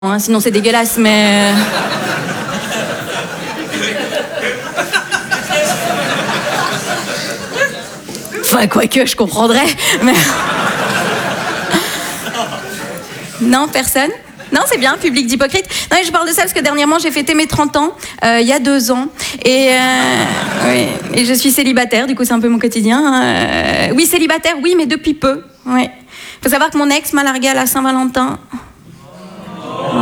hein, sinon c'est dégueulasse, mais... Enfin, quoique, je comprendrais, mais... Non, personne ? Non, c'est bien, public d'hypocrite. Non, mais je parle de ça parce que dernièrement, j'ai fêté mes 30 ans, il y a 2 ans. Et je suis célibataire, du coup, c'est un peu mon quotidien. Oui, célibataire, oui, mais depuis peu. Ouais. Faut savoir que mon ex m'a larguée à la Saint-Valentin. Oh.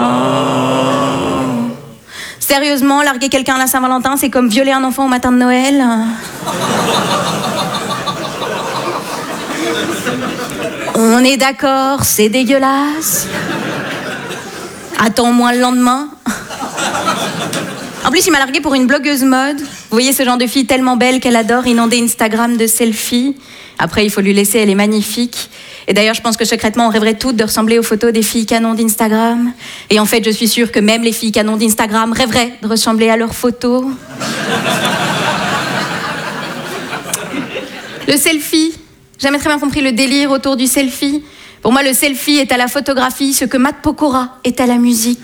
Sérieusement, larguer quelqu'un à la Saint-Valentin, c'est comme violer un enfant au matin de Noël. On est d'accord, c'est dégueulasse. Attends au moins le lendemain. En plus, il m'a larguée pour une blogueuse mode. Vous voyez ce genre de fille tellement belle qu'elle adore inonder Instagram de selfies. Après, il faut lui laisser, elle est magnifique. Et d'ailleurs, je pense que secrètement, on rêverait toutes de ressembler aux photos des filles canons d'Instagram. Et en fait, je suis sûre que même les filles canons d'Instagram rêveraient de ressembler à leurs photos. Le selfie. Jamais très bien compris le délire autour du selfie. Pour moi, le selfie est à la photographie ce que Matt Pokora est à la musique.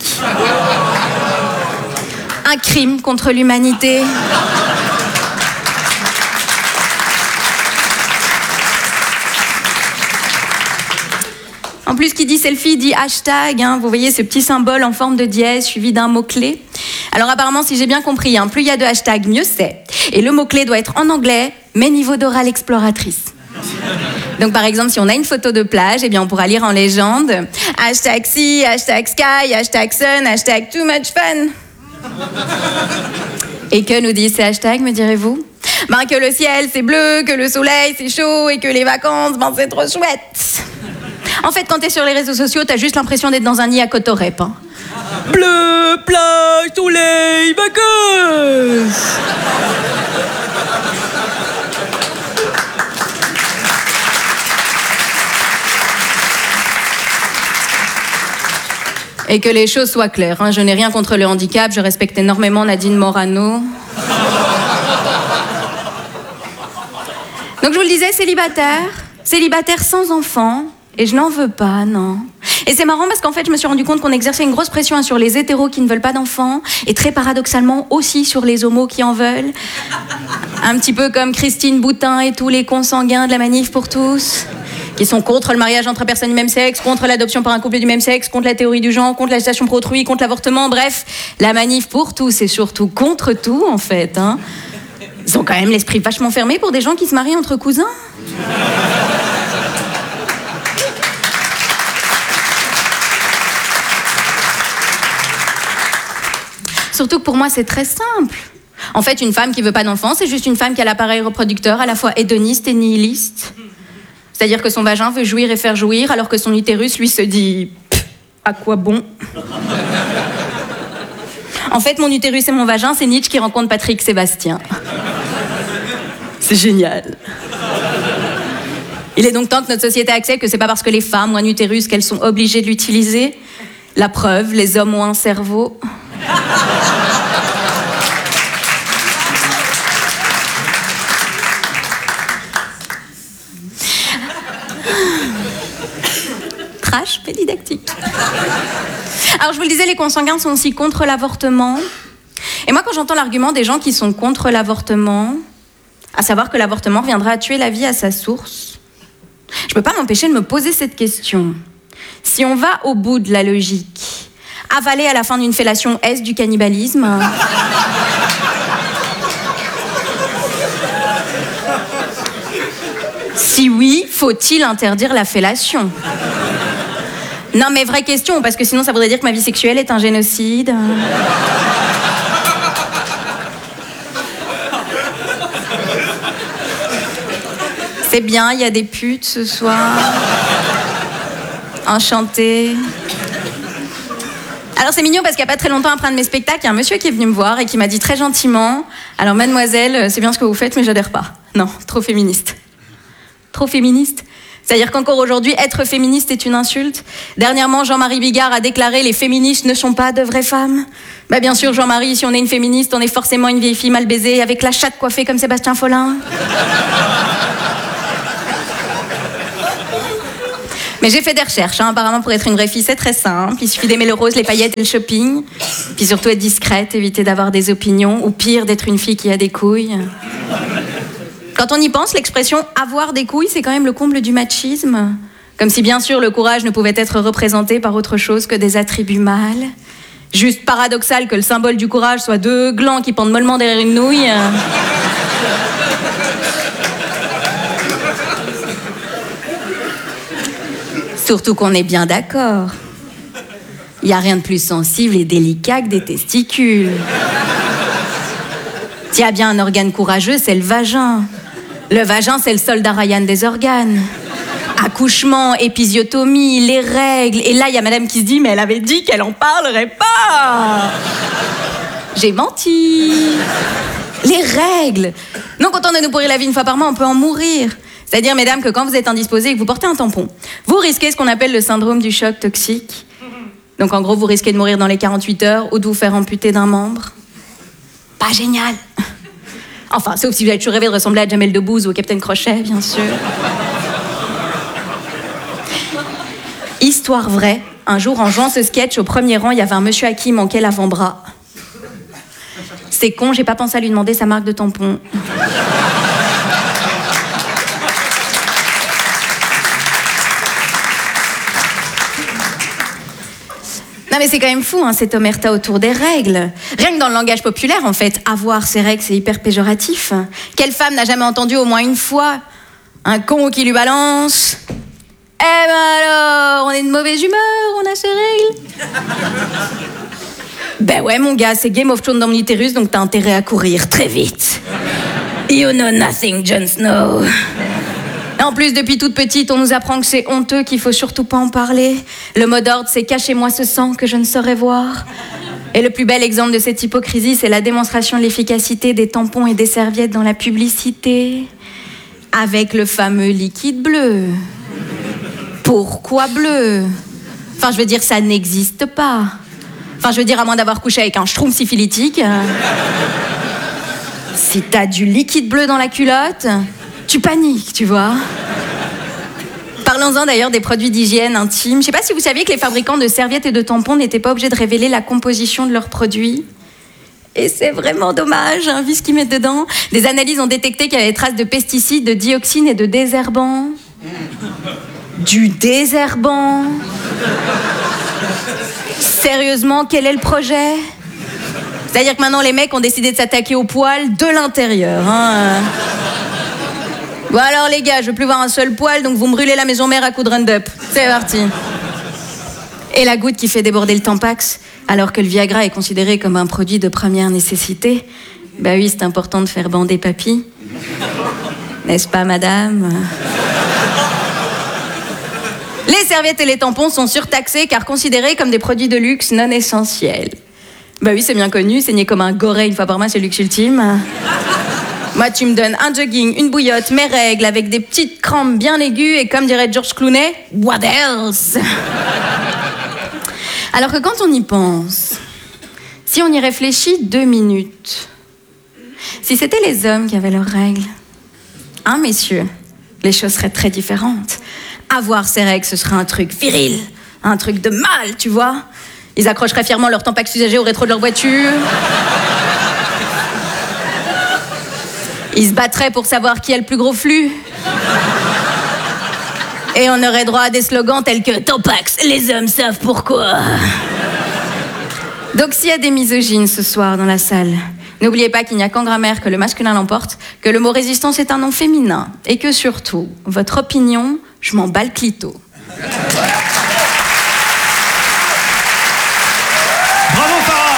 Un crime contre l'humanité. En plus, qui dit selfie dit hashtag. Hein, vous voyez ce petit symbole en forme de dièse suivi d'un mot-clé. Alors apparemment, si j'ai bien compris, hein, plus il y a de hashtags, mieux c'est. Et le mot-clé doit être en anglais, mais niveau d'oral exploratrice. Donc par exemple, si on a une photo de plage, eh bien on pourra lire en légende hashtag sea, hashtag sky, hashtag sun, hashtag too much fun. Et que nous disent ces hashtags, me direz-vous ? Ben que le ciel c'est bleu, que le soleil c'est chaud et que les vacances, ben c'est trop chouette. En fait, quand t'es sur les réseaux sociaux, t'as juste l'impression d'être dans un nid à Cotorep. Hein. Bleu, plage, soleil, vacances. Et que les choses soient claires, hein. Je n'ai rien contre le handicap, je respecte énormément Nadine Morano. Donc je vous le disais, célibataire sans enfant, et je n'en veux pas, non. Et c'est marrant parce qu'en fait, je me suis rendu compte qu'on exerçait une grosse pression sur les hétéros qui ne veulent pas d'enfants, et très paradoxalement aussi sur les homos qui en veulent. Un petit peu comme Christine Boutin et tous les consanguins de la Manif pour tous. Qui sont contre le mariage entre personnes du même sexe, contre l'adoption par un couple du même sexe, contre la théorie du genre, contre la gestation pour autrui, contre l'avortement, bref, la manif pour tous et surtout contre tout, en fait. Hein. Ils ont quand même l'esprit vachement fermé pour des gens qui se marient entre cousins. Surtout que pour moi, c'est très simple. En fait, une femme qui veut pas d'enfant, c'est juste une femme qui a l'appareil reproducteur à la fois hédoniste et nihiliste. C'est-à-dire que son vagin veut jouir et faire jouir, alors que son utérus, lui, se dit « à quoi bon ?» En fait, mon utérus et mon vagin, c'est Nietzsche qui rencontre Patrick Sébastien. C'est génial. Il est donc temps que notre société accepte que c'est pas parce que les femmes ont un utérus qu'elles sont obligées de l'utiliser. La preuve, les hommes ont un cerveau. Pédidactique. Alors je vous le disais, les consanguins sont aussi contre l'avortement. Et moi, quand j'entends l'argument des gens qui sont contre l'avortement, à savoir que l'avortement viendra à tuer la vie à sa source, je peux pas m'empêcher de me poser cette question. Si on va au bout de la logique, avaler à la fin d'une fellation, est-ce du cannibalisme ? Si oui, faut-il interdire la fellation ? Non, mais vraie question, parce que sinon ça voudrait dire que ma vie sexuelle est un génocide. C'est bien, il y a des putes ce soir. Enchantée. Alors c'est mignon parce qu'il n'y a pas très longtemps après un de mes spectacles, il y a un monsieur qui est venu me voir et qui m'a dit très gentiment « Alors mademoiselle, c'est bien ce que vous faites, mais j'adhère pas. Non, trop féministe. » Trop féministe ? C'est-à-dire qu'encore aujourd'hui, être féministe est une insulte. Dernièrement, Jean-Marie Bigard a déclaré « Les féministes ne sont pas de vraies femmes ». Bah bien sûr, Jean-Marie, si on est une féministe, on est forcément une vieille fille mal baisée, avec la chatte coiffée comme Sébastien Follin. Mais j'ai fait des recherches, hein. Apparemment pour être une vraie fille c'est très simple, il suffit d'aimer le rose, les paillettes et le shopping, puis surtout être discrète, éviter d'avoir des opinions, ou pire d'être une fille qui a des couilles. Quand on y pense, l'expression « avoir des couilles » c'est quand même le comble du machisme. Comme si bien sûr le courage ne pouvait être représenté par autre chose que des attributs mâles. Juste paradoxal que le symbole du courage soit deux glands qui pendent mollement derrière une nouille. Surtout qu'on est bien d'accord. Il n'y a rien de plus sensible et délicat que des testicules. S'il y a bien un organe courageux, c'est le vagin. Le vagin, c'est le soldat Ryan des organes. Accouchement, épisiotomie, les règles. Et là, il y a madame qui se dit, mais elle avait dit qu'elle en parlerait pas. J'ai menti. Les règles. Non content de nous pourrir la vie une fois par mois, on peut en mourir. C'est-à-dire, mesdames, que quand vous êtes indisposées et que vous portez un tampon, vous risquez ce qu'on appelle le syndrome du choc toxique. Donc, en gros, vous risquez de mourir dans les 48 heures ou de vous faire amputer d'un membre. Pas génial. Enfin, sauf si vous avez toujours rêvé de ressembler à Jamel Debbouze ou au Capitaine Crochet, bien sûr. Histoire vraie, un jour en jouant ce sketch, au premier rang, il y avait un monsieur à qui il manquait l'avant-bras. C'est con, j'ai pas pensé à lui demander sa marque de tampon. Non mais c'est quand même fou, hein, cette omerta autour des règles. Rien que dans le langage populaire, en fait, avoir ses règles, c'est hyper péjoratif. Quelle femme n'a jamais entendu au moins une fois un con qui lui balance « Eh ben alors, on est de mauvaise humeur, on a ses règles ?» Ben ouais mon gars, c'est Game of Thrones dans mon utérus, donc t'as intérêt à courir très vite. You know nothing, Jon Snow. En plus, depuis toute petite, on nous apprend que c'est honteux, qu'il faut surtout pas en parler. Le mot d'ordre, c'est « cachez-moi ce sang que je ne saurais voir ». Et le plus bel exemple de cette hypocrisie, c'est la démonstration de l'efficacité des tampons et des serviettes dans la publicité. Avec le fameux liquide bleu. Pourquoi bleu ? Enfin, je veux dire, ça n'existe pas. Enfin, je veux dire, à moins d'avoir couché avec un schtroumpf syphilitique. Si t'as du liquide bleu dans la culotte, tu paniques, tu vois. Parlons-en d'ailleurs des produits d'hygiène intime. Je sais pas si vous saviez que les fabricants de serviettes et de tampons n'étaient pas obligés de révéler la composition de leurs produits. Et c'est vraiment dommage, hein, vu ce qu'ils mettent dedans. Des analyses ont détecté qu'il y avait des traces de pesticides, de dioxines et de désherbants. Du désherbant. Sérieusement, quel est le projet ? C'est-à-dire que maintenant, les mecs ont décidé de s'attaquer aux poils de l'intérieur. Hein. Bon alors les gars, je veux plus voir un seul poil, donc vous me brûlez la maison mère à coups de Roundup. C'est parti. Et la goutte qui fait déborder le Tampax, alors que le Viagra est considéré comme un produit de première nécessité. Bah oui, c'est important de faire bander papy. N'est-ce pas, madame ? Les serviettes et les tampons sont surtaxés car considérés comme des produits de luxe non essentiels. Bah oui, c'est bien connu, saigner comme un goré une fois par mois, c'est le luxe ultime. Moi, tu me donnes un jogging, une bouillotte, mes règles, avec des petites crampes bien aiguës et comme dirait George Clooney, what else ? Alors que quand on y pense, si on y réfléchit 2 minutes, si c'était les hommes qui avaient leurs règles, hein, messieurs, les choses seraient très différentes. Avoir ses règles, ce serait un truc viril, un truc de mâle, tu vois. Ils accrocheraient fièrement leur Tampax usagé au rétro de leur voiture. Ils se battraient pour savoir qui a le plus gros flux. Et on aurait droit à des slogans tels que « Tampax, les hommes savent pourquoi ». Donc s'il y a des misogynes ce soir dans la salle, n'oubliez pas qu'il n'y a qu'en grammaire que le masculin l'emporte, que le mot résistance est un nom féminin, et que surtout, votre opinion, je m'en bats le clito. Bravo Farah.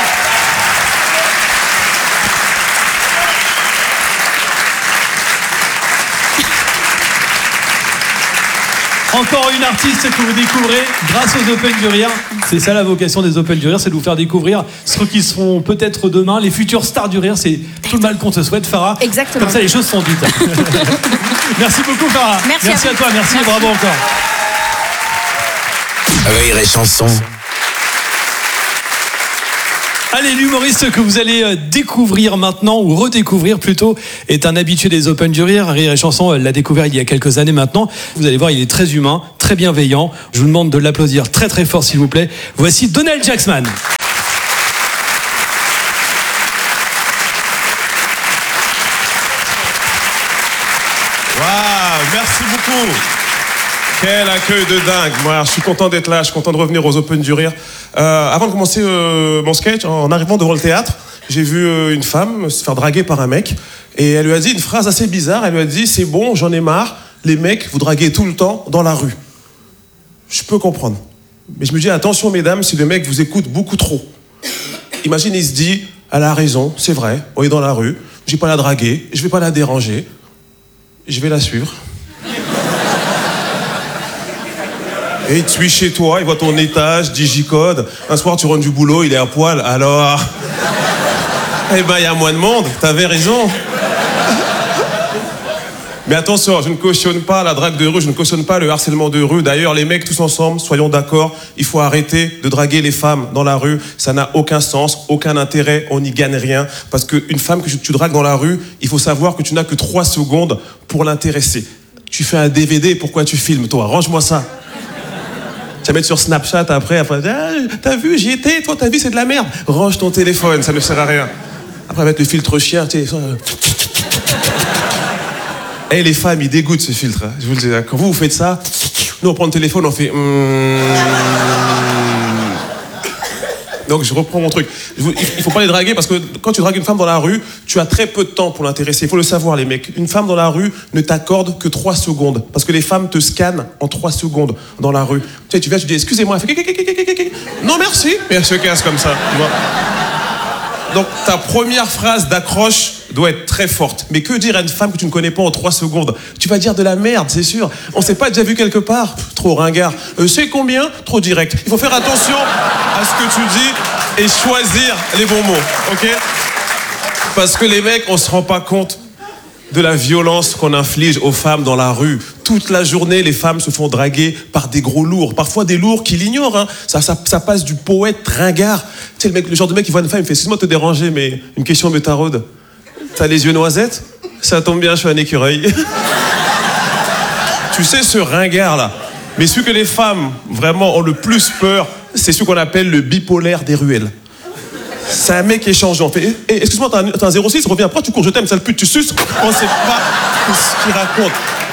Encore une artiste que vous découvrez grâce aux Open du Rire. C'est ça la vocation des Open du Rire, c'est de vous faire découvrir ceux qui seront peut-être demain les futures stars du rire. C'est tout le mal qu'on te souhaite, Farah. Exactement. Comme ça, les choses sont dites. Merci beaucoup, Farah. Merci à toi, merci. Bravo encore. Rire et chanson. Allez, l'humoriste que vous allez découvrir maintenant, ou redécouvrir plutôt, est un habitué des Open du Rire. Rire et Chanson l'a découvert il y a quelques années maintenant. Vous allez voir, il est très humain, très bienveillant. Je vous demande de l'applaudir très très fort s'il vous plaît. Voici Donald Jacksman. Waouh, merci beaucoup. Quel accueil de dingue. Moi, je suis content d'être là, je suis content de revenir aux Open du Rire. Avant de commencer mon sketch, en arrivant devant le théâtre, j'ai vu une femme se faire draguer par un mec. Et elle lui a dit une phrase assez bizarre. Elle lui a dit « C'est bon, j'en ai marre, les mecs, vous draguez tout le temps dans la rue. » Je peux comprendre. Mais je me dis, attention mesdames, si le mec vous écoute beaucoup trop. Imagine, il se dit, elle a raison, c'est vrai, on est dans la rue, je vais pas la draguer, je vais pas la déranger, je vais la suivre. Et tu es chez toi, il voit ton étage, digicode. Un soir, tu rentres du boulot, il est à poil. Alors, eh ben, il y a moins de monde. T'avais raison. Mais attention, je ne cautionne pas la drague de rue, je ne cautionne pas le harcèlement de rue. D'ailleurs, les mecs, tous ensemble, soyons d'accord, il faut arrêter de draguer les femmes dans la rue. Ça n'a aucun sens, aucun intérêt, on n'y gagne rien. Parce qu'une femme que tu dragues dans la rue, il faut savoir que tu n'as que 3 secondes pour l'intéresser. Tu fais un DVD, pourquoi tu filmes, toi? Range-moi ça. Tu vas mettre sur Snapchat après ah, t'as vu, j'y étais, toi ta vie c'est de la merde. Range ton téléphone, ça ne sert à rien. Après mettre le filtre chien, tu sais. Eh les femmes, ils dégoûtent ce filtre. Hein. Je vous le dis, quand vous faites ça, nous on prend le téléphone, on fait Donc je reprends mon truc. Il faut pas les draguer parce que quand tu dragues une femme dans la rue, tu as très peu de temps pour l'intéresser. Il faut le savoir les mecs. Une femme dans la rue ne t'accorde que 3 secondes. Parce que les femmes te scannent en 3 secondes dans la rue. Tu sais, tu viens, tu dis excusez-moi, elle fait non merci. Et elle se casse comme ça. Tu vois. Donc ta première phrase d'accroche doit être très forte. Mais que dire à une femme que tu ne connais pas en 3 secondes? Tu vas dire de la merde, c'est sûr. On s'est pas déjà vu quelque part? Trop ringard. C'est combien? Trop direct. Il faut faire attention à ce que tu dis et choisir les bons mots, ok? Parce que les mecs, on se rend pas compte de la violence qu'on inflige aux femmes dans la rue. Toute la journée, les femmes se font draguer par des gros lourds. Parfois des lourds qui l'ignorent. Hein. Ça passe du poète ringard. Tu sais, le genre de mec qui voit une femme, il fait « Excuse-moi de te déranger, mais une question me taraude. T'as les yeux noisettes? Ça tombe bien, je suis un écureuil. » Tu sais, ce ringard-là. Mais celui que les femmes, vraiment, ont le plus peur, c'est celui qu'on appelle le bipolaire des ruelles. C'est un mec qui est changeant. Fait, excuse-moi, t'as un 06, reviens après, tu cours, je t'aime, sale pute, tu suces. On sait pas ce qu'il raconte.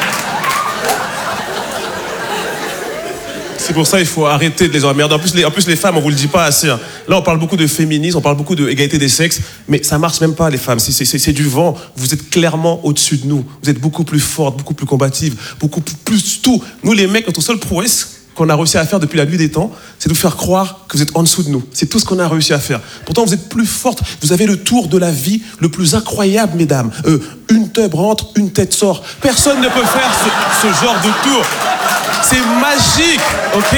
C'est pour ça qu'il faut arrêter de les emmerder. En plus, les femmes, on vous le dit pas assez. Hein. Là, on parle beaucoup de féminisme, on parle beaucoup d'égalité des sexes, mais ça marche même pas, les femmes. C'est du vent. Vous êtes clairement au-dessus de nous. Vous êtes beaucoup plus fortes, beaucoup plus combatives, beaucoup plus tout. Nous, les mecs, notre seule prouesse qu'on a réussi à faire depuis la nuit des temps, c'est de vous faire croire que vous êtes en dessous de nous. C'est tout ce qu'on a réussi à faire. Pourtant, vous êtes plus fortes. Vous avez le tour de la vie le plus incroyable, mesdames. Une teub rentre, une tête sort. Personne ne peut faire ce genre de tour. C'est magique, ok?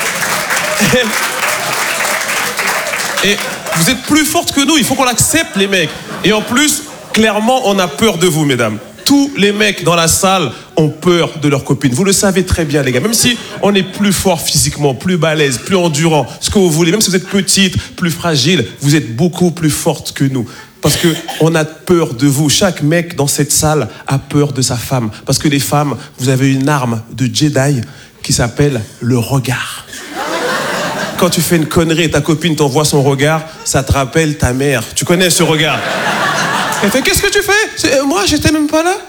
Et vous êtes plus fortes que nous. Il faut qu'on l'accepte, les mecs. Et en plus, clairement, on a peur de vous, mesdames. Tous les mecs dans la salle ont peur de leurs copines. Vous le savez très bien, les gars. Même si on est plus fort physiquement, plus balèze, plus endurant, ce que vous voulez, même si vous êtes petite, plus fragile, vous êtes beaucoup plus forte que nous. Parce qu'on a peur de vous. Chaque mec dans cette salle a peur de sa femme. Parce que les femmes, vous avez une arme de Jedi qui s'appelle le regard. Quand tu fais une connerie et ta copine t'envoie son regard, ça te rappelle ta mère. Tu connais ce regard? Elle fait, qu'est-ce que tu fais? Moi, j'étais même pas là.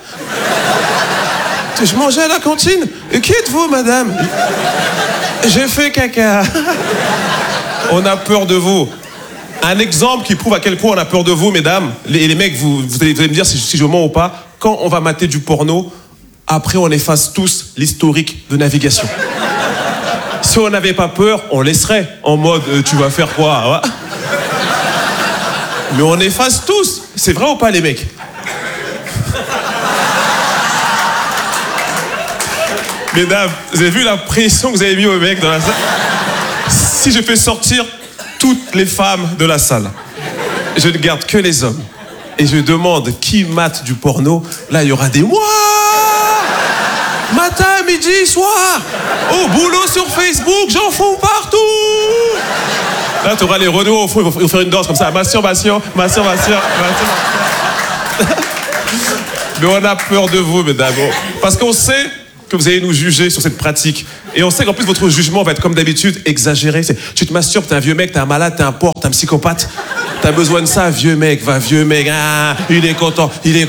Je mangeais à la cantine. Et qui êtes-vous, madame? J'ai fait caca. On a peur de vous. Un exemple qui prouve à quel point on a peur de vous, mesdames. Les mecs, vous allez me dire si je mens ou pas. Quand on va mater du porno, après on efface tous l'historique de navigation. Si on n'avait pas peur, on laisserait. En mode, tu vas faire quoi? Ouais. Mais on efface tous. C'est vrai ou pas, les mecs? Mesdames, vous avez vu la pression que vous avez mis aux mecs dans la salle? Si je fais sortir toutes les femmes de la salle, je ne garde que les hommes, et je demande qui mate du porno, là, il y aura des « Wouah ! Matin, midi, soir, au boulot sur Facebook, j'en fous partout !» Là, tu auras les Renault au fond, ils vont faire une danse comme ça. Masturbation. Mais on a peur de vous, mesdames. Parce qu'on sait que vous allez nous juger sur cette pratique. Et on sait qu'en plus, votre jugement va être comme d'habitude exagéré. Tu te masturbes, t'es un vieux mec, t'es un malade, t'es un porc, t'es un psychopathe. T'as besoin de ça, vieux mec, vieux mec. Ah, il est content.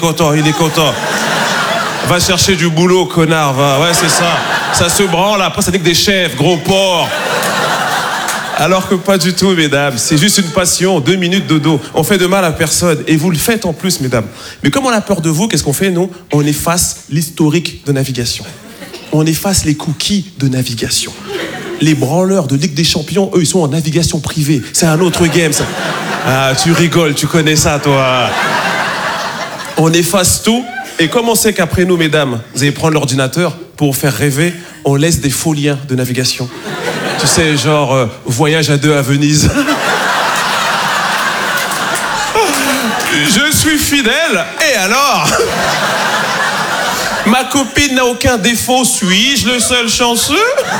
Va chercher du boulot, connard, va. Ouais, c'est ça. Ça se branle, après ça dit que des chefs, gros porc. Alors que pas du tout, mesdames. C'est juste une passion, 2 minutes de dos. On fait de mal à personne. Et vous le faites en plus, mesdames. Mais comme on a peur de vous, qu'est-ce qu'on fait, nous? On efface l'historique de navigation. On efface les cookies de navigation. Les branleurs de Ligue des Champions, eux, ils sont en navigation privée. C'est un autre game, ça. Ah, tu rigoles, tu connais ça, toi. On efface tout. Et comme on sait qu'après nous, mesdames, vous allez prendre l'ordinateur pour vous faire rêver, on laisse des faux liens de navigation. Tu sais, genre, voyage à 2 à Venise. Je suis fidèle, et alors? Ma copine n'a aucun défaut, suis-je le seul chanceux?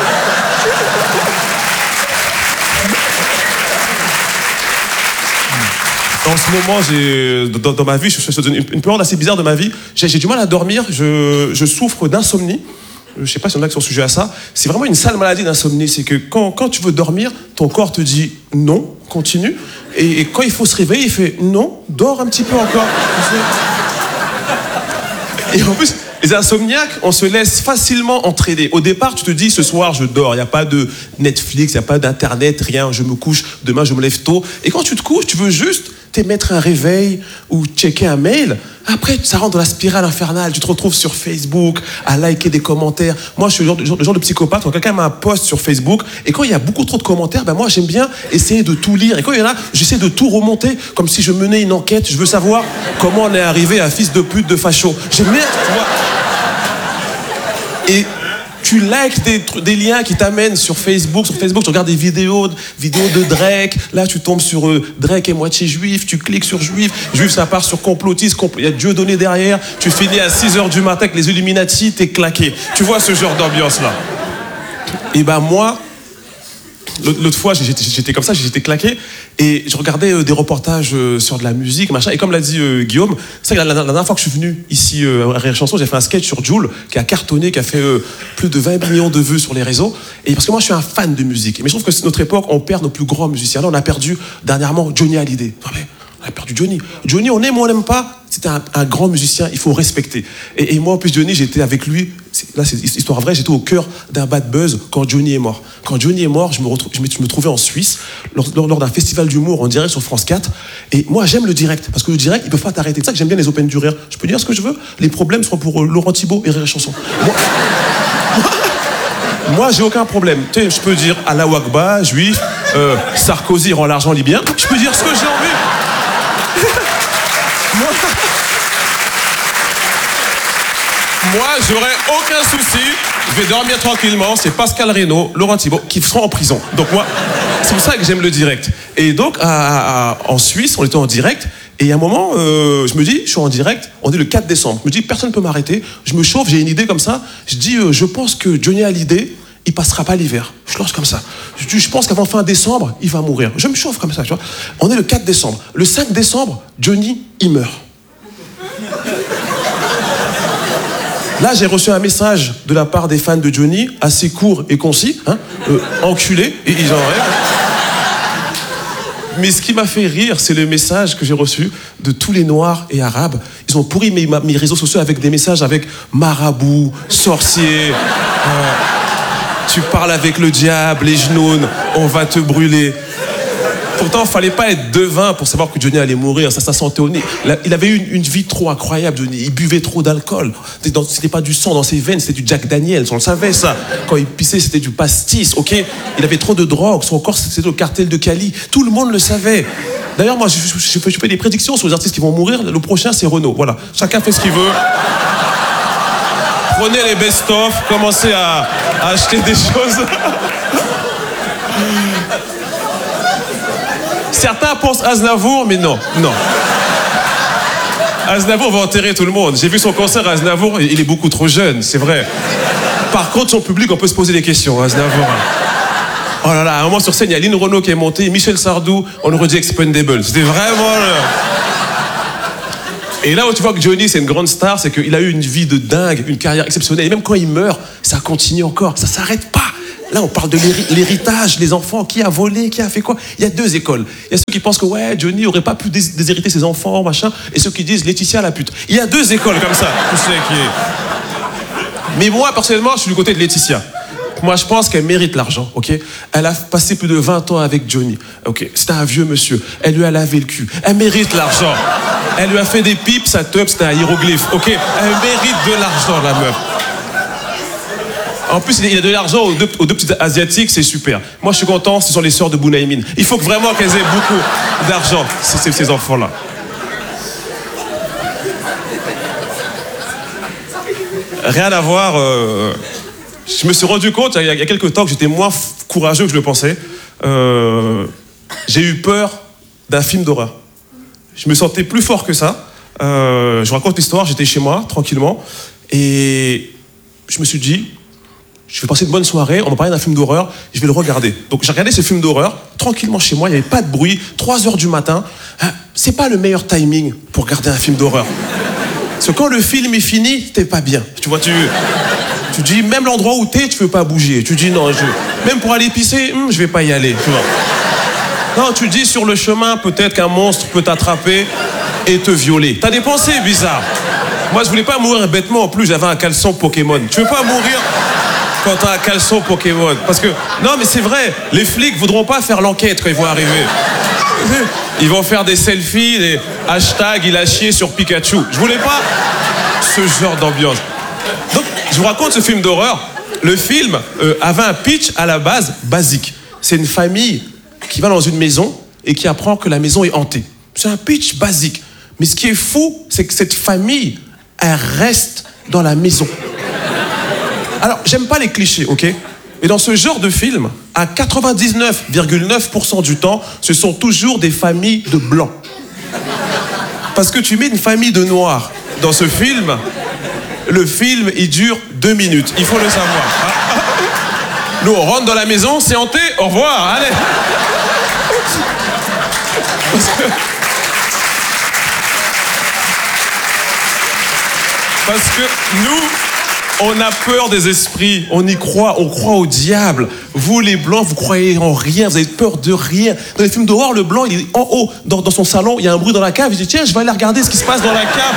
En ce moment, dans ma vie, je suis dans une période assez bizarre de ma vie. J'ai du mal à dormir, je souffre d'insomnie. Je ne sais pas si on a qui sont sujets à ça. C'est vraiment une sale maladie d'insomnie. C'est que quand tu veux dormir, ton corps te dit non, continue. Et quand il faut se réveiller, il fait non, dors un petit peu encore. Et en plus, les insomniaques, on se laisse facilement entraîner. Au départ, tu te dis, ce soir, je dors. Il n'y a pas de Netflix, il n'y a pas d'internet, rien. Je me couche, demain, je me lève tôt. Et quand tu te couches, tu veux juste t'émettre un réveil ou checker un mail. Après, ça rentre dans la spirale infernale. Tu te retrouves sur Facebook à liker des commentaires. Moi, je suis le genre de psychopathe. Quand quelqu'un met un post sur Facebook et quand il y a beaucoup trop de commentaires, ben moi, j'aime bien essayer de tout lire. Et quand il y en a, j'essaie de tout remonter comme si je menais une enquête. Je veux savoir comment on est arrivé à fils de pute de facho. J'aime bien, tu vois. Et tu likes des liens qui t'amènent sur Facebook. Sur Facebook, tu regardes des vidéos de Drake. Là, tu tombes sur Drake est moitié juif. Tu cliques sur juif. Juif, ça part sur complotiste. Il y a Dieu donné derrière. Tu finis à 6h du matin avec les Illuminati. T'es claqué. Tu vois ce genre d'ambiance-là. Et ben moi, l'autre fois, j'étais comme ça, j'étais claqué. Et je regardais des reportages sur de la musique, machin. Et comme l'a dit Guillaume, c'est vrai que la dernière fois que je suis venu ici à Rire Chanson, j'ai fait un sketch sur Jul qui a cartonné, qui a fait plus de 20 millions de vues sur les réseaux. Et parce que moi, je suis un fan de musique. Mais je trouve que c'est notre époque, on perd nos plus grands musiciens. Là, on a perdu dernièrement Johnny Hallyday. On a perdu Johnny. Johnny, on aime ou on n'aime pas, c'était un grand musicien, il faut respecter. Et moi, en plus, Johnny, j'étais avec lui, là c'est histoire vraie, j'étais au cœur d'un bad buzz quand Johnny est mort. Quand Johnny est mort, je me trouvais en Suisse, lors d'un festival d'humour en direct sur France 4. Et moi, j'aime le direct, parce que le direct, ils peuvent pas t'arrêter. C'est ça que j'aime bien les Open du Rire. Je peux dire ce que je veux, les problèmes seront pour Laurent Thibault et Rire Chanson. Moi, j'ai aucun problème. Tu sais, je peux dire Allah Wakba, juif, Sarkozy rend l'argent libyen. Je peux dire ce que j'ai envie. Moi, j'aurais aucun souci. Je vais dormir tranquillement. C'est Pascal Reynaud, Laurent Thibault qui seront en prison. Donc moi, c'est pour ça que j'aime le direct. Et donc, en Suisse, on était en direct. Et à un moment, je me dis, je suis en direct. On est le 4 décembre. Je me dis, personne ne peut m'arrêter. Je me chauffe, j'ai une idée comme ça. Je dis, je pense que Johnny Hallyday, il passera pas l'hiver. Je lance comme ça. Je pense qu'avant fin décembre, il va mourir. Je me chauffe comme ça, tu vois. On est le 4 décembre. Le 5 décembre, Johnny, il meurt. Là, j'ai reçu un message de la part des fans de Johnny, assez court et concis, hein, enculé, et ils en rêvent. Mais ce qui m'a fait rire, c'est le message que j'ai reçu de tous les Noirs et Arabes. Ils ont pourri mes réseaux sociaux avec des messages avec marabout, sorcier, tu parles avec le diable, les genoux, on va te brûler. Pourtant, il fallait pas être devin pour savoir que Johnny allait mourir. Ça sentait au nez. Il avait eu une vie trop incroyable, Johnny. Il buvait trop d'alcool. C'était pas du sang dans ses veines, c'était du Jack Daniels. On le savait, ça. Quand il pissait, c'était du pastis, ok? Il avait trop de drogue. Son corps, c'était le cartel de Cali. Tout le monde le savait. D'ailleurs, moi, je fais des prédictions sur les artistes qui vont mourir. Le prochain, c'est Renaud. Voilà. Chacun fait ce qu'il veut. Prenez les best-of, commencez à acheter des choses. Certains pensent Aznavour, mais non. Aznavour va enterrer tout le monde. J'ai vu son concert à Aznavour, il est beaucoup trop jeune, c'est vrai. Par contre, son public, on peut se poser des questions, Aznavour. Oh là là, à un moment sur scène, il y a Lynn Renaud qui est montée, Michel Sardou, on aurait dit Expendable. C'était vraiment... Et là où tu vois que Johnny, c'est une grande star, c'est qu'il a eu une vie de dingue, une carrière exceptionnelle. Et même quand il meurt, ça continue encore, ça s'arrête pas. Là, on parle de l'héritage, les enfants, qui a volé, qui a fait quoi. Il y a deux écoles. Il y a ceux qui pensent que ouais, Johnny aurait pas pu déshériter ses enfants, machin, et ceux qui disent Laetitia la pute. Il y a deux écoles comme ça. Tu sais qui est. Mais moi, personnellement, je suis du côté de Laetitia. Moi, je pense qu'elle mérite l'argent, ok? Elle a passé plus de 20 ans avec Johnny, ok? C'était un vieux monsieur. Elle lui a lavé le cul. Elle mérite l'argent. Elle lui a fait des pipes, sa teub, c'était un hiéroglyphe, ok? Elle mérite de l'argent, la meuf. En plus, il a de l'argent aux deux petites asiatiques, c'est super. Moi, je suis content, ce sont les sœurs de Bounaïmin. Il faut vraiment qu'elles aient beaucoup d'argent, ces enfants-là. Rien à voir... Je me suis rendu compte, il y a quelques temps, que j'étais moins courageux que je le pensais. J'ai eu peur d'un film d'horreur. Je me sentais plus fort que ça. Je vous raconte l'histoire, j'étais chez moi, tranquillement. Et je me suis dit, je vais passer une bonne soirée, on m'a parlé d'un film d'horreur, je vais le regarder. Donc j'ai regardé ce film d'horreur, tranquillement chez moi, il n'y avait pas de bruit, 3h du matin. C'est pas le meilleur timing pour regarder un film d'horreur. Parce que quand le film est fini, t'es pas bien. Tu vois, tu dis, même l'endroit où t'es, tu veux pas bouger. Tu dis, non, même pour aller pisser, je vais pas y aller. Tu vois. Non, tu dis, sur le chemin, peut-être qu'un monstre peut t'attraper et te violer. T'as des pensées bizarres. Moi, je voulais pas mourir bêtement. En plus, j'avais un caleçon Pokémon. Tu veux pas mourir quand t'as un caleçon Pokémon? Parce que, non, mais c'est vrai, les flics voudront pas faire l'enquête quand ils vont arriver. Ils vont faire des selfies, des hashtags, il a chié sur Pikachu. Je voulais pas ce genre d'ambiance. Donc, je vous raconte ce film d'horreur. Le film avait un pitch à la base basique. C'est une famille qui va dans une maison et qui apprend que la maison est hantée. C'est un pitch basique. Mais ce qui est fou, c'est que cette famille, elle reste dans la maison. Alors, j'aime pas les clichés, ok? Mais dans ce genre de film, à 99,9% du temps, ce sont toujours des familles de blancs. Parce que tu mets une famille de noirs dans ce film, le film, il dure 2 minutes. Il faut le savoir. Nous, on rentre dans la maison, c'est hanté, au revoir, allez. Parce que nous... on a peur des esprits, on y croit, on croit au diable. Vous, les blancs, vous croyez en rien, vous avez peur de rien. Dans les films d'horreur, le blanc, il est en haut, dans son salon, il y a un bruit dans la cave, il dit, tiens, je vais aller regarder ce qui se passe dans la cave.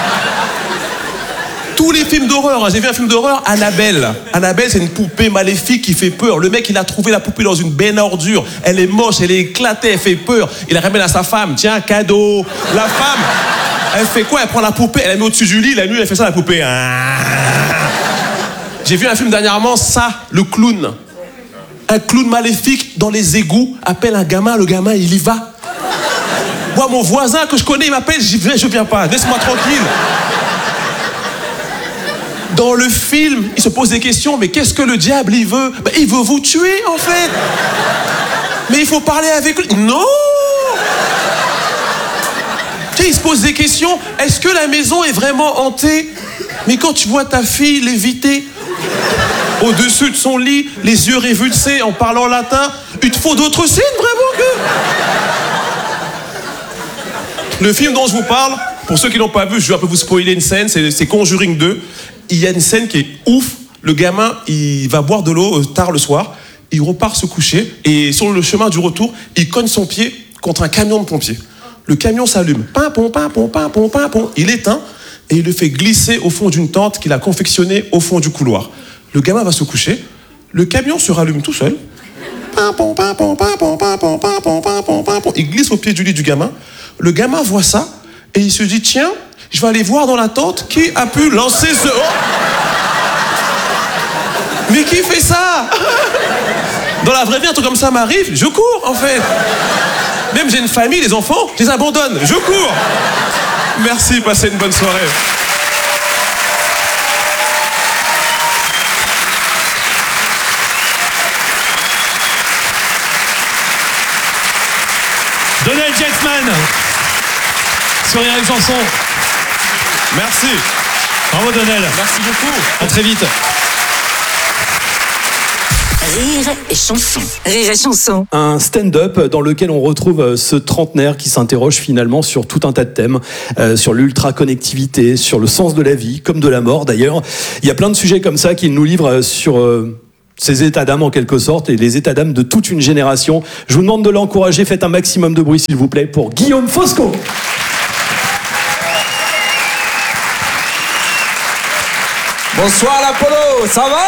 Tous les films d'horreur, hein. J'ai vu un film d'horreur, Annabelle. Annabelle, c'est une poupée maléfique qui fait peur. Le mec, il a trouvé la poupée dans une benne à ordures. Elle est moche, elle est éclatée, elle fait peur. Il la ramène à sa femme, tiens, cadeau. La femme, elle fait quoi? Elle prend la poupée, elle la met au-dessus du lit, la nuit, elle fait ça, la poupée. J'ai vu un film dernièrement, ça, le clown. Un clown maléfique dans les égouts appelle un gamin, le gamin, il y va. Moi, mon voisin que je connais, il m'appelle, je viens pas, laisse-moi tranquille. Dans le film, il se pose des questions, mais qu'est-ce que le diable, il veut? Ben, il veut vous tuer, en fait. Mais il faut parler avec lui. Non! Tu sais, il se pose des questions. Est-ce que la maison est vraiment hantée? Mais quand tu vois ta fille léviter au-dessus de son lit, les yeux révulsés en parlant latin, il te faut d'autres scènes, vraiment que... Le film dont je vous parle, pour ceux qui l'ont pas vu, je vais un peu vous spoiler une scène, c'est Conjuring 2. Il y a une scène qui est ouf. Le gamin, il va boire de l'eau tard le soir, il repart se coucher, et sur le chemin du retour, il cogne son pied contre un camion de pompiers. Le camion s'allume, pimpon, pimpon, pimpon, pimpon. Il éteint et il le fait glisser au fond d'une tente qu'il a confectionnée au fond du couloir. Le gamin va se coucher, le camion se rallume tout seul. Pimpon, pimpon, pimpon, pimpon, pimpon, pimpon, pimpon. Il glisse au pied du lit du gamin. Le gamin voit ça et il se dit, tiens, je vais aller voir dans la tente qui a pu lancer ce... Oh, mais qui fait ça? Dans la vraie vie, un truc comme ça m'arrive, je cours en fait. Même j'ai une famille, les enfants, je les abandonne, je cours. Merci, passez une bonne soirée. Donald Jacksman sur Rire et Chanson. Merci. Bravo Donald. Merci beaucoup. À très vite. Rire et chanson. Rire et chanson. Un stand-up dans lequel on retrouve ce trentenaire qui s'interroge finalement sur tout un tas de thèmes, sur l'ultra-connectivité, sur le sens de la vie, comme de la mort d'ailleurs. Il y a plein de sujets comme ça qu'il nous livre sur ces états d'âme en quelque sorte, et les états d'âme de toute une génération. Je vous demande de l'encourager, faites un maximum de bruit s'il vous plaît pour Guillaume Fosco. Bonsoir l'Apollo, ça va ?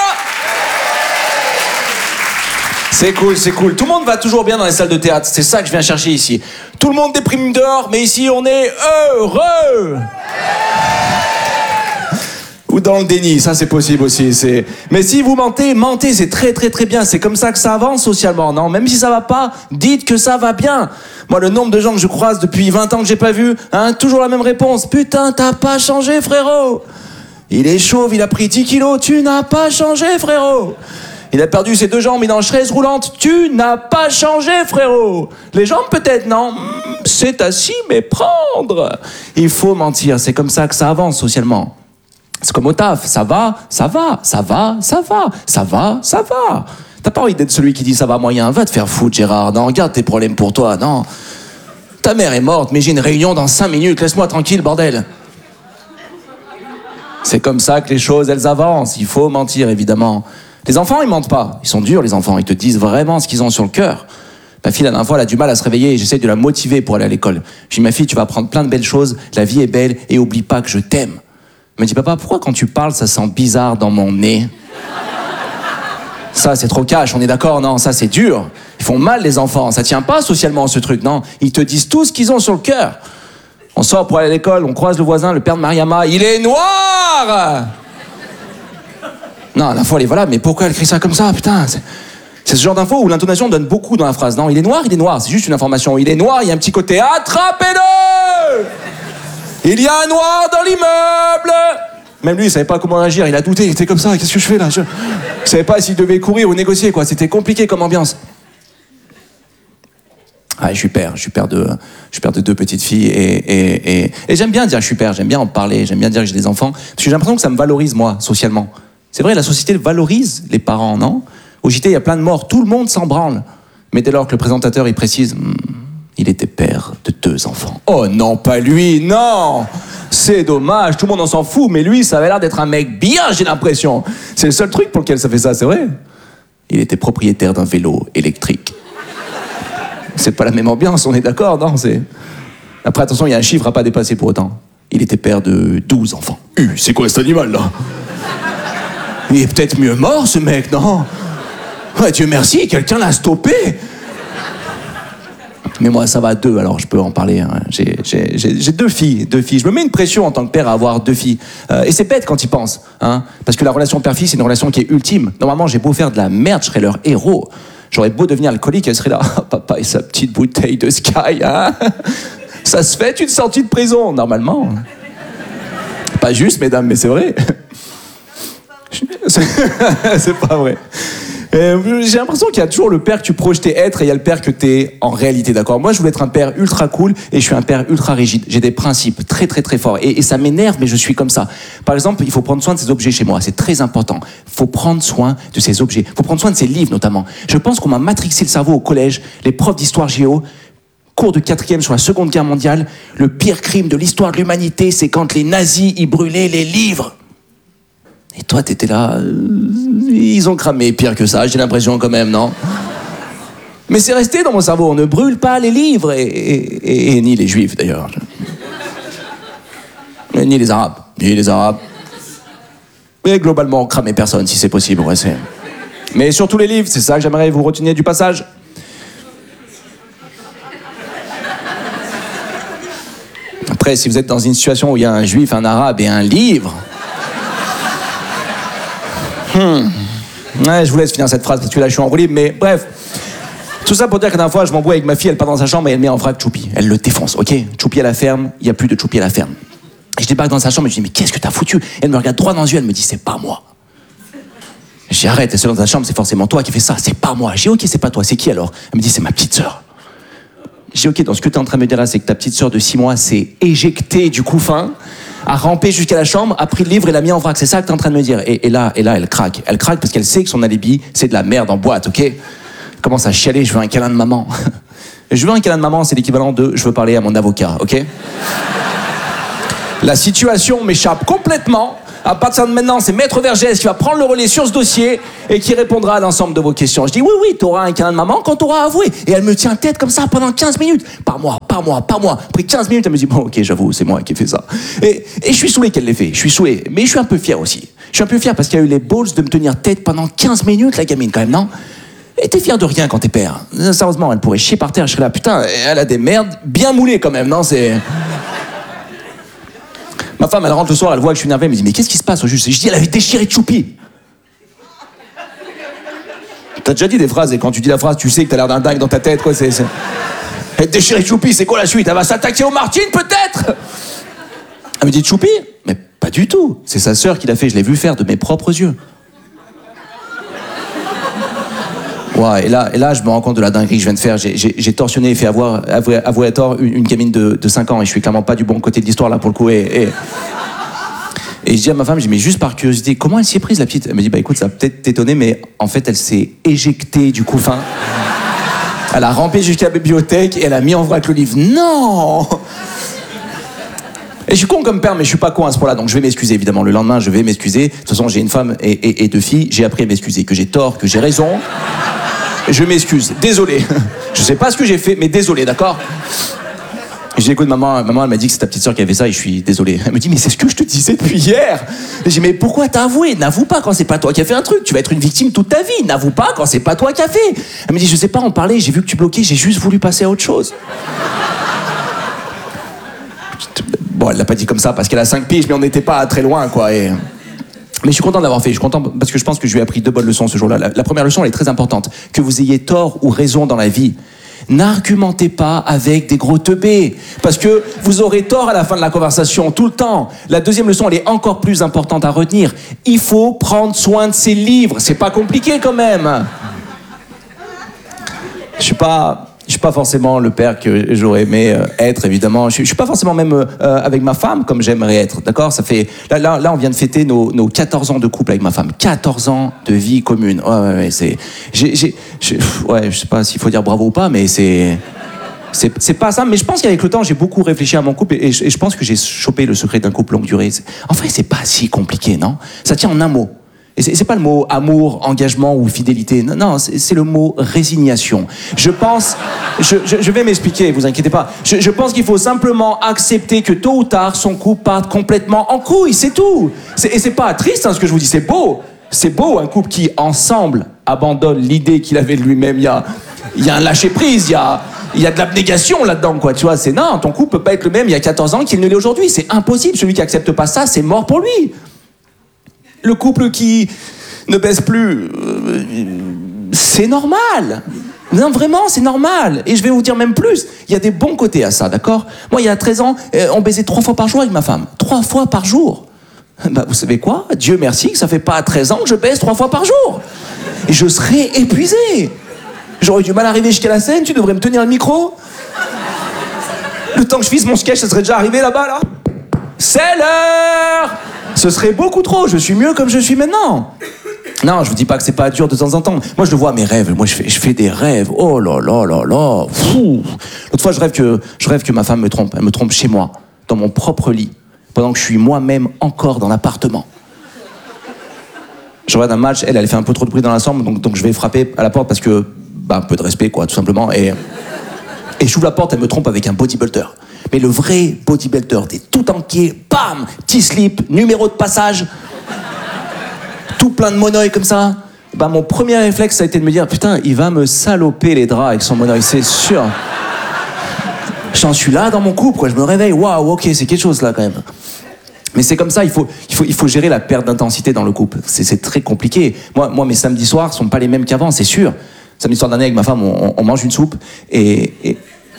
C'est cool, c'est cool. Tout le monde va toujours bien dans les salles de théâtre, c'est ça que je viens chercher ici. Tout le monde déprime dehors, mais ici on est heureux. Ou dans le déni, ça c'est possible aussi. Mais si vous mentez, c'est très très très bien. C'est comme ça que ça avance socialement, non ? Même si ça va pas, dites que ça va bien. Moi, le nombre de gens que je croise depuis 20 ans que j'ai pas vu, toujours la même réponse. Putain, t'as pas changé, frérot. Il est chauve, il a pris 10 kilos, tu n'as pas changé, frérot. Il a perdu ses 2 jambes, il est en chaise roulante, tu n'as pas changé, frérot. Les jambes peut-être, non ? C'est à s'y méprendre. Il faut mentir, c'est comme ça que ça avance socialement. C'est comme au taf, ça va. T'as pas envie d'être celui qui dit ça va moyen, va te faire foutre, Gérard. Non, regarde tes problèmes pour toi, non. Ta mère est morte, mais j'ai une réunion dans 5 minutes, laisse-moi tranquille, bordel. C'est comme ça que les choses, elles avancent. Il faut mentir, évidemment. Les enfants, ils mentent pas. Ils sont durs, les enfants. Ils te disent vraiment ce qu'ils ont sur le cœur. Ma fille, la dernière fois, elle a du mal à se réveiller et j'essaie de la motiver pour aller à l'école. Je dis, ma fille, tu vas apprendre plein de belles choses. La vie est belle et oublie pas que je t'aime. Elle me dit, papa, pourquoi quand tu parles, ça sent bizarre dans mon nez ? Ça, c'est trop cash, on est d'accord, non ? Ça, c'est dur. Ils font mal, les enfants. Ça tient pas socialement, ce truc, non ? Ils te disent tout ce qu'ils ont sur le cœur. On sort pour aller à l'école, on croise le voisin, le père de Mariama. Il est noir ! Non, la fois, elle est voilà, mais pourquoi elle crie ça comme ça, putain ? C'est ce genre d'info où l'intonation donne beaucoup dans la phrase. Non, il est noir, c'est juste une information. Il est noir, il y a un petit côté attrapez-le ! Il y a un noir dans l'immeuble ! Même lui, il savait pas comment réagir, il a douté, il était comme ça, qu'est-ce que je fais là ? Je savais pas s'il devait courir ou négocier, quoi. C'était compliqué comme ambiance. Ah, je suis père de 2 petites filles et j'aime bien dire je suis père, j'aime bien en parler, j'aime bien dire que j'ai des enfants, parce que j'ai l'impression que ça me valorise, moi, socialement. C'est vrai, la société valorise les parents, non ? Au JT, il y a plein de morts, tout le monde s'en branle. Mais dès lors que le présentateur, il précise, il était père de 2 enfants. Oh non, pas lui, non ! C'est dommage, tout le monde en s'en fout, mais lui, ça avait l'air d'être un mec bien, j'ai l'impression. C'est le seul truc pour lequel ça fait ça, c'est vrai. Il était propriétaire d'un vélo électrique. C'est pas la même ambiance, on est d'accord, non ? Après, attention, il y a un chiffre à pas dépasser pour autant. Il était père de 12 enfants. C'est quoi cet animal, là ? Il est peut-être mieux mort, ce mec, non ? Ouais, Dieu merci, quelqu'un l'a stoppé. Mais moi, ça va à 2, alors je peux en parler. Hein. J'ai 2 filles. Je me mets une pression en tant que père à avoir 2 filles. Et c'est bête quand ils pensent. Hein, parce que la relation père-fille, c'est une relation qui est ultime. Normalement, j'ai beau faire de la merde, je serais leur héros. J'aurais beau devenir alcoolique, elle serait là. Oh, papa et sa petite bouteille de Sky, hein ? Ça se fait une sortie de prison, normalement. Pas juste, mesdames, mais c'est vrai. C'est pas vrai. J'ai l'impression qu'il y a toujours le père que tu projetais être et il y a le père que t'es en réalité, d'accord ? Moi, je voulais être un père ultra cool et je suis un père ultra rigide. J'ai des principes très très très forts et ça m'énerve, mais je suis comme ça. Par exemple, il faut prendre soin de ses objets chez moi, c'est très important. Il faut prendre soin de ses objets. Il faut prendre soin de ses livres, notamment. Je pense qu'on m'a matrixé le cerveau au collège, les profs d'histoire géo, cours de 4e sur la Seconde Guerre mondiale. Le pire crime de l'histoire de l'humanité, c'est quand les nazis y brûlaient les livres. Et toi, t'étais là... ils ont cramé pire que ça, j'ai l'impression quand même, non ? Mais c'est resté dans mon cerveau, on ne brûle pas les livres, et ni les juifs d'ailleurs. Ni les arabes. Mais globalement, cramer personne si c'est possible, ouais, c'est... Mais surtout les livres, c'est ça que j'aimerais vous reteniez du passage. Après, si vous êtes dans une situation où il y a un juif, un arabe et un livre... Ouais, je vous laisse finir cette phrase parce que là je suis en roue libre, mais bref. Tout ça pour dire que la dernière fois je m'embrouille avec ma fille, elle part dans sa chambre et elle met en vrac Choupi. Elle le défonce, ok ? Choupi à la ferme, il n'y a plus de Choupi à la ferme. Et je débarque dans sa chambre et je dis mais qu'est-ce que t'as foutu ? Elle me regarde droit dans les yeux, elle me dit c'est pas moi. Je dis arrête, t'es seule dans ta chambre, c'est forcément toi qui fais ça, c'est pas moi. Je dis ok, c'est pas toi, c'est qui alors ? Elle me dit c'est ma petite sœur. Je dis ok, donc ce que t'es en train de me dire là, c'est que ta petite sœur de 6 mois s'est éjectée du couffin a rampé jusqu'à la chambre, a pris le livre et l'a mis en vrac. C'est ça que t'es en train de me dire. Et là, elle craque. Elle craque parce qu'elle sait que son alibi, c'est de la merde en boîte, ok? Elle commence à chialer, je veux un câlin de maman. Je veux un câlin de maman, c'est l'équivalent de je veux parler à mon avocat, ok? La situation m'échappe complètement. À partir de maintenant, c'est Maître Vergès qui va prendre le relais sur ce dossier et qui répondra à l'ensemble de vos questions. Je dis oui, t'auras un câlin de maman quand t'auras avoué. Et elle me tient tête comme ça pendant 15 minutes. Par mois. Après 15 minutes, elle me dit bon, ok, j'avoue, c'est moi qui ai fait ça. Et je suis saoulé qu'elle l'ait fait. Je suis saoulé. Mais je suis un peu fier aussi. Je suis un peu fier parce qu'elle a eu les balls de me tenir tête pendant 15 minutes, la gamine, quand même, non? Et t'es fier de rien quand t'es père. Sérieusement, elle pourrait chier par terre. Je serais là, putain, elle a des merdes bien moulées quand même, non? C'est... Ma femme, elle rentre le soir, elle voit que je suis énervé, elle me dit mais qu'est-ce qui se passe au juste? Je dis elle avait déchiré Choupi. T'as déjà dit des phrases et quand tu dis la phrase, tu sais que t'as l'air d'un dingue dans ta tête, quoi. Elle a déchiré Choupi, c'est quoi la suite? Elle va s'attaquer aux Martines peut-être? Elle me dit Choupi? Mais pas du tout. C'est sa sœur qui l'a fait, je l'ai vu faire de mes propres yeux. Ouais, et là, je me rends compte de la dinguerie que je viens de faire. J'ai torsionné et fait avouer à tort une gamine de 5 ans et je suis clairement pas du bon côté de l'histoire là pour le coup. Et je dis à ma femme, je dis mais juste par curiosité, comment elle s'y est prise la petite? Elle me dit bah écoute, ça va peut-être t'étonner, mais en fait elle s'est éjectée du couffin. Elle a rampé jusqu'à la bibliothèque et elle a mis en vrac le livre. Non! Et je suis con comme père, mais je suis pas con à ce point-là, donc je vais m'excuser évidemment. Le lendemain, je vais m'excuser. De toute façon, j'ai une femme et 2 filles. J'ai appris à m'excuser, que j'ai tort, que j'ai raison. Je m'excuse, désolé. Je sais pas ce que j'ai fait, mais désolé, d'accord? J'ai écouté maman, elle m'a dit que c'est ta petite sœur qui avait ça et je suis désolé. Elle me dit mais c'est ce que je te disais depuis hier. J'ai dit mais pourquoi t'as avoué? N'avoue pas quand c'est pas toi qui as fait un truc. Tu vas être une victime toute ta vie. N'avoue pas quand c'est pas toi qui as fait. Elle me dit je sais pas, on parlait, j'ai vu que tu bloquais, j'ai juste voulu passer à autre chose. Bon, elle l'a pas dit comme ça parce qu'elle a 5 piges, mais on n'était pas très loin, quoi. Mais je suis content de l'avoir fait. Je suis content parce que je pense que je lui ai appris 2 bonnes leçons ce jour-là. La première leçon, elle est très importante. Que vous ayez tort ou raison dans la vie, n'argumentez pas avec des gros teubés. Parce que vous aurez tort à la fin de la conversation, tout le temps. La deuxième leçon, elle est encore plus importante à retenir. Il faut prendre soin de ses livres. C'est pas compliqué quand même. Je suis pas forcément le père que j'aurais aimé être, évidemment. Je suis pas forcément même avec ma femme comme j'aimerais être, d'accord? Ça fait... Là, on vient de fêter nos 14 ans de couple avec ma femme. 14 ans de vie commune. Ouais, c'est... Ouais, je sais pas s'il faut dire bravo ou pas, mais c'est pas ça. Mais je pense qu'avec le temps, j'ai beaucoup réfléchi à mon couple et je pense que j'ai chopé le secret d'un couple longue durée. En vrai, c'est pas si compliqué, non? Ça tient en un mot. Et c'est pas le mot amour, engagement ou fidélité. Non, c'est le mot résignation. Je pense... Je vais m'expliquer, vous inquiétez pas. Je pense qu'il faut simplement accepter que tôt ou tard, son couple parte complètement en couille, c'est tout. Et c'est pas triste, hein, ce que je vous dis, c'est beau. C'est beau, un couple qui, ensemble, abandonne l'idée qu'il avait de lui-même. Il y a un lâcher-prise, il y a de l'abnégation là-dedans, quoi. Tu vois, non, ton couple peut pas être le même il y a 14 ans qu'il ne l'est aujourd'hui. C'est impossible. Celui qui accepte pas ça, c'est mort pour lui. Le couple qui ne baisse plus, c'est normal. Non, vraiment, c'est normal. Et je vais vous dire même plus, il y a des bons côtés à ça, d'accord? Moi, il y a 13 ans, on baisait 3 fois par jour avec ma femme. 3 fois par jour. Bah, vous savez quoi? Dieu merci que ça fait pas 13 ans que je baise 3 fois par jour. Et je serais épuisé. J'aurais du mal à arriver jusqu'à la scène, tu devrais me tenir le micro. Le temps que je finisse mon sketch, ça serait déjà arrivé là-bas, là. C'est l'heure! Ce serait beaucoup trop, je suis mieux comme je suis maintenant. Non, je vous dis pas que c'est pas dur de temps en temps. Moi, je le vois, mes rêves. Moi, je fais des rêves. Oh là là là là. Fou. L'autre fois, je rêve que ma femme me trompe. Elle me trompe chez moi, dans mon propre lit, pendant que je suis moi-même encore dans l'appartement. Je regarde un match, elle fait un peu trop de bruit dans la chambre, donc je vais frapper à la porte parce que, un peu de respect, quoi, tout simplement. Et j'ouvre la porte, elle me trompe avec un bodybuilder. Mais le vrai bodybuilder, des tout entiers, bam, petit slip, numéro de passage, tout plein de monoï comme ça. Mon premier réflexe, ça a été de me dire, putain, il va me saloper les draps avec son monoï, c'est sûr. J'en suis là dans mon couple, quoi. Je me réveille, waouh, ok, c'est quelque chose là quand même. Mais c'est comme ça, il faut gérer la perte d'intensité dans le couple. C'est très compliqué. Moi, mes samedis soirs sont pas les mêmes qu'avant, c'est sûr. Samedi soir d'année avec ma femme, on mange une soupe et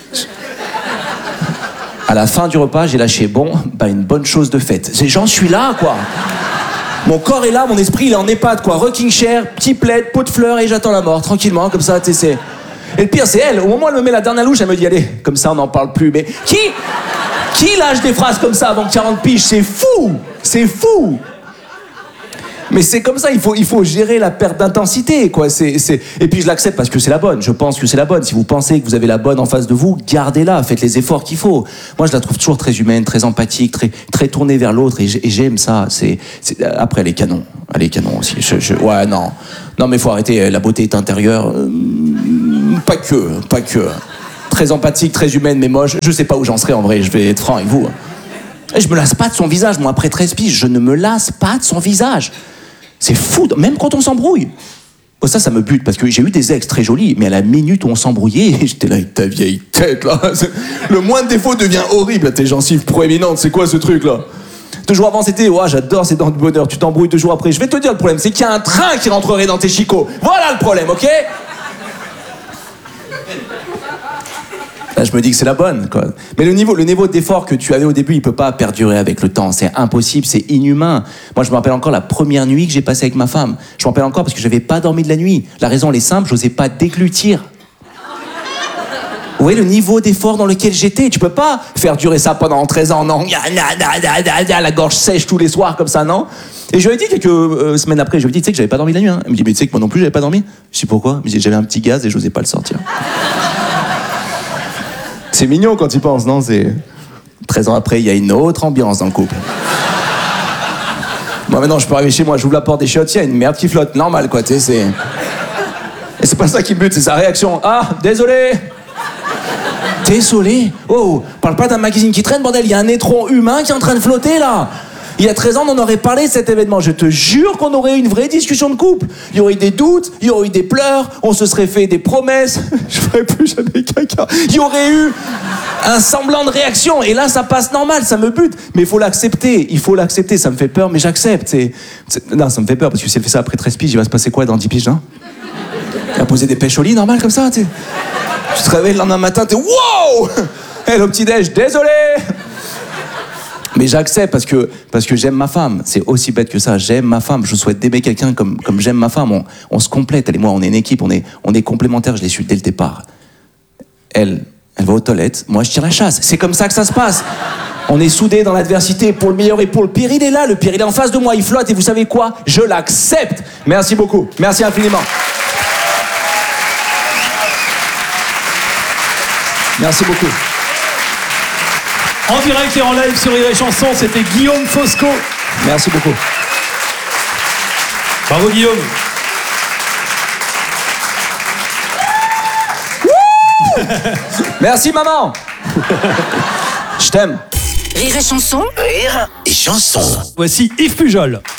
à la fin du repas, j'ai lâché une bonne chose de faite. J'en suis là, quoi. Mon corps est là, mon esprit il est en EHPAD, quoi. Rocking chair, petit plaid, pot de fleurs et j'attends la mort, tranquillement, comme ça, tu sais. Et le pire, c'est elle. Au moment où elle me met la dernière louche, elle me dit allez, comme ça on n'en parle plus. Mais qui Qui lâche des phrases comme ça avant 40 piges? C'est fou! C'est fou! Mais c'est comme ça, il faut gérer la perte d'intensité, quoi. Et puis je l'accepte parce que c'est la bonne. Je pense que c'est la bonne. Si vous pensez que vous avez la bonne en face de vous, gardez-la, faites les efforts qu'il faut. Moi, je la trouve toujours très humaine, très empathique, très tournée vers l'autre, et j'aime ça. Après, elle est canon aussi. Ouais, non, mais faut arrêter. La beauté est intérieure. Pas que. Très empathique, très humaine, mais moche. Je sais pas où j'en serai en vrai. Je vais être franc avec vous. Et je me lasse pas de son visage. Moi, après 13 piges, je ne me lasse pas de son visage. C'est fou, même quand on s'embrouille. Oh, ça me bute, parce que j'ai eu des ex très jolis, mais à la minute où on s'embrouillait, j'étais là avec ta vieille tête, là. Le moindre défaut devient horrible. Tes gencives proéminentes, c'est quoi ce truc, là? 2 jours avant, c'était, ouais, j'adore ces dents de bonheur. Tu t'embrouilles 2 jours après. Je vais te dire le problème, c'est qu'il y a un train qui rentrerait dans tes chicots. Voilà le problème, ok? Là, je me dis que c'est la bonne, quoi. Mais le niveau d'effort que tu avais au début, il peut pas perdurer avec le temps. C'est impossible, c'est inhumain. Moi, je me rappelle encore la première nuit que j'ai passée avec ma femme. Je me rappelle encore parce que j'avais pas dormi de la nuit. La raison, elle est simple, j'osais pas déglutir. Vous voyez le niveau d'effort dans lequel j'étais? Tu peux pas faire durer ça pendant 13 ans, non? La gorge sèche tous les soirs comme ça, non? Et je lui ai dit quelques semaines après, je lui ai dit, tu sais que j'avais pas dormi la nuit, hein. Elle me dit, mais tu sais que moi non plus, j'avais pas dormi. Je sais pourquoi? Elle me dit, j'avais un petit gaz et j'osais pas le sortir. C'est mignon quand tu penses, non? 13 ans après, il y a une autre ambiance dans le couple. Moi, maintenant, je peux arriver chez moi, j'ouvre la porte des chiottes, il y a une merde qui flotte, normal, quoi, tu sais, Et c'est pas ça qui me bute, c'est sa réaction. Ah, désolé! Désolé? Oh, parle pas d'un magazine qui traîne, bordel, il y a un étron humain qui est en train de flotter, là! Il y a 13 ans, on en aurait parlé de cet événement. Je te jure qu'on aurait eu une vraie discussion de couple. Il y aurait eu des doutes, il y aurait eu des pleurs, on se serait fait des promesses. Je ferais plus jamais caca. Il y aurait eu un semblant de réaction. Et là, ça passe normal, ça me bute. Mais il faut l'accepter, Ça me fait peur, mais j'accepte. Non, ça me fait peur, parce que si elle fait ça après 13 piges, il va se passer quoi dans 10 piges, hein? Elle va poser des pêches au lit, normal, comme ça, tu sais. Tu te réveilles le lendemain matin, t'es wow! Le petit-déj, désolé! Mais j'accepte parce que j'aime ma femme. C'est aussi bête que ça. J'aime ma femme. Je souhaite d'aimer quelqu'un comme j'aime ma femme. On se complète. Elle et moi, on est une équipe. On est complémentaires. Je l'ai su dès le départ. Elle va aux toilettes. Moi, je tire la chasse. C'est comme ça que ça se passe. On est soudés dans l'adversité pour le meilleur et pour le pire. Il est là. Le pire, il est en face de moi. Il flotte. Et vous savez quoi? Je l'accepte. Merci beaucoup. Merci infiniment. Merci beaucoup. En direct et en live sur Rire et Chanson, c'était Guillaume Fosco. Merci beaucoup. Bravo Guillaume. Merci maman. Je t'aime. Rire et Chanson. Rire et Chanson. Voici Yves Pujol.